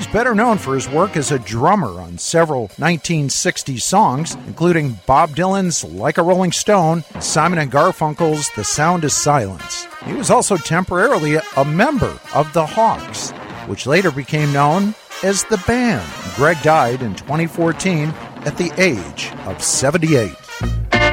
better known for his work as a drummer on several 1960s songs, including Bob Dylan's Like a Rolling Stone, Simon & Garfunkel's The Sound is Silence. He was also temporarily a member of the Hawks, which later became known as the band. Greg died in 2014 at the age of 78.